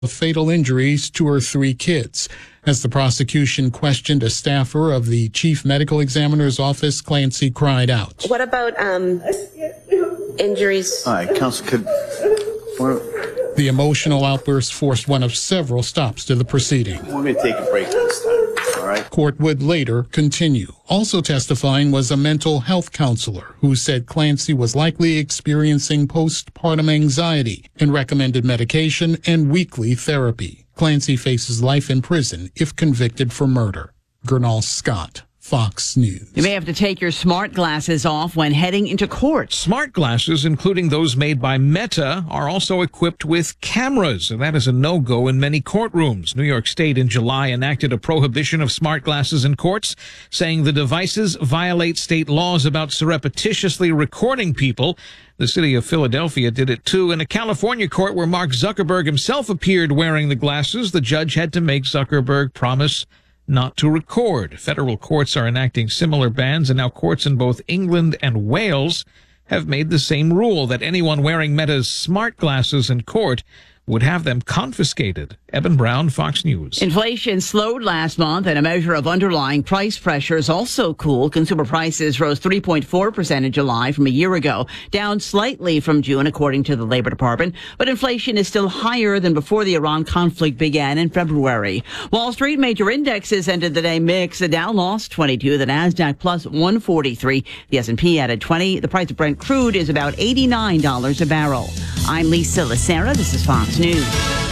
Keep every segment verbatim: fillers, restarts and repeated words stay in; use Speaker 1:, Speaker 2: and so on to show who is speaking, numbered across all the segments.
Speaker 1: of fatal injuries to her three kids. As the prosecution questioned a staffer of the chief medical examiner's office, Clancy cried out.
Speaker 2: What about um, injuries?
Speaker 3: All right, counsel, could... What,
Speaker 1: The emotional outburst forced one of several stops to the proceeding.
Speaker 3: want me to take a break this time, all right?
Speaker 1: Court would later continue. Also testifying was a mental health counselor who said Clancy was likely experiencing postpartum anxiety and recommended medication and weekly therapy. Clancy faces life in prison if convicted for murder. Gernal Scott, Fox News.
Speaker 4: You may have to take your smart glasses off when heading into court.
Speaker 5: Smart glasses, including those made by Meta, are also equipped with cameras, and that is a no-go in many courtrooms. New York State in July enacted a prohibition of smart glasses in courts, saying the devices violate state laws about surreptitiously recording people. The city of Philadelphia did it too. In a California court where Mark Zuckerberg himself appeared wearing the glasses, the judge had to make Zuckerberg promise not to record. Federal courts are enacting similar bans, and now courts in both England and Wales have made the same rule that anyone wearing Meta's smart glasses in court would have them confiscated. Eben Brown, Fox News.
Speaker 4: Inflation slowed last month, and a measure of underlying price pressures also cooled. Consumer prices rose three point four percent in July from a year ago, down slightly from June, according to the Labor Department. But inflation is still higher than before the Iran conflict began in February. Wall Street major indexes ended the day mixed. The Dow lost twenty-two, the Nasdaq plus one forty-three, the S and P added twenty. The price of Brent crude is about eighty-nine dollars a barrel. I'm Lisa Lacera. This is Fox News.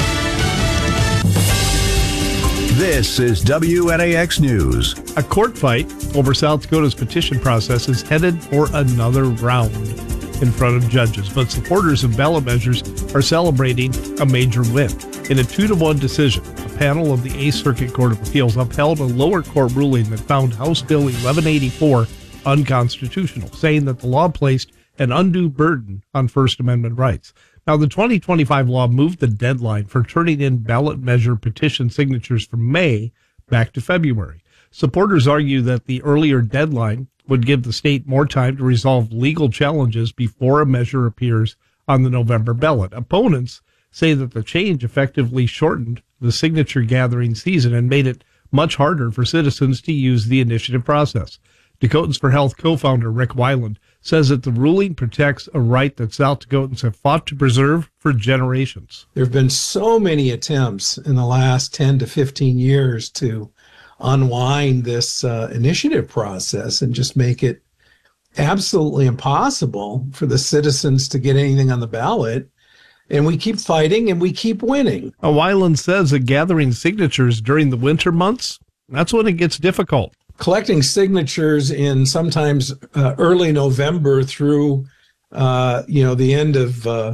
Speaker 6: This is W N A X News.
Speaker 7: A court fight over South Dakota's petition process is headed for another round in front of judges, but supporters of ballot measures are celebrating a major win. In a two to one decision, a panel of the Eighth Circuit Court of Appeals upheld a lower court ruling that found House Bill eleven eighty-four unconstitutional, saying that the law placed an undue burden on First Amendment rights. Now, the twenty twenty-five law moved the deadline for turning in ballot measure petition signatures from May back to February. Supporters argue that the earlier deadline would give the state more time to resolve legal challenges before a measure appears on the November ballot. Opponents say that the change effectively shortened the signature gathering season and made it much harder for citizens to use the initiative process. Dakotans for Health co-founder Rick Weiland says that the ruling protects a right that South Dakotans have fought to preserve for generations.
Speaker 8: There have been so many attempts in the last ten to fifteen years to unwind this uh, initiative process and just make it absolutely impossible for the citizens to get anything on the ballot. And we keep fighting and we keep winning.
Speaker 7: Now, Weiland says that gathering signatures during the winter months, that's when it gets difficult.
Speaker 8: Collecting signatures in sometimes uh, early November through, uh, you know, the end of uh,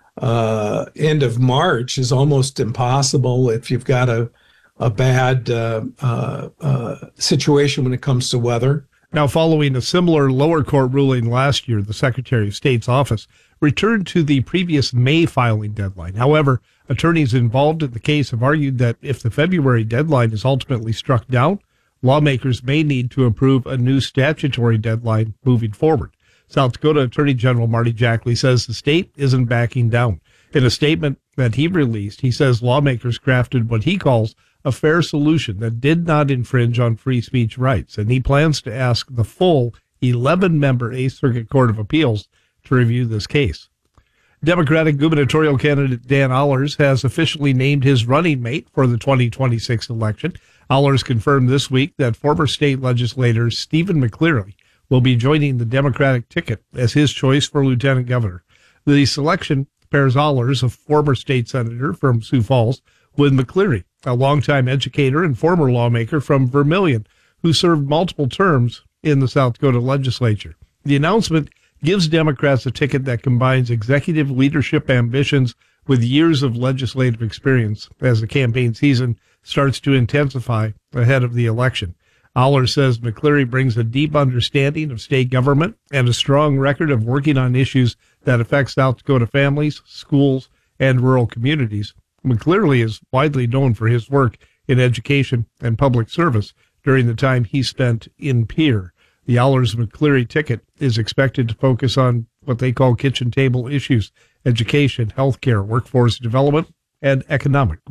Speaker 8: uh, end of March is almost impossible if you've got a a bad uh, uh, uh, situation when it comes to weather.
Speaker 7: Now, following a similar lower court ruling last year, the Secretary of State's office returned to the previous May filing deadline. However, attorneys involved in the case have argued that if the February deadline is ultimately struck down, lawmakers may need to approve a new statutory deadline moving forward. South Dakota Attorney General Marty Jackley says the state isn't backing down. In a statement that he released, he says lawmakers crafted what he calls a fair solution that did not infringe on free speech rights, and he plans to ask the full eleven-member Eighth Circuit Court of Appeals to review this case. Democratic gubernatorial candidate Dan Allers has officially named his running mate for the twenty twenty-six election. Allers confirmed this week that former state legislator Stephen McCleary will be joining the Democratic ticket as his choice for lieutenant governor. The selection pairs Allers, a former state senator from Sioux Falls, with McCleary, a longtime educator and former lawmaker from Vermilion, who served multiple terms in the South Dakota legislature. The announcement gives Democrats a ticket that combines executive leadership ambitions with years of legislative experience as the campaign season starts to intensify ahead of the election. Allers says McCleary brings a deep understanding of state government and a strong record of working on issues that affect South Dakota families, schools, and rural communities. McCleary is widely known for his work in education and public service during the time he spent in Pierre. The Allers-McCleary ticket is expected to focus on what they call kitchen table issues: education, healthcare, workforce development, and economic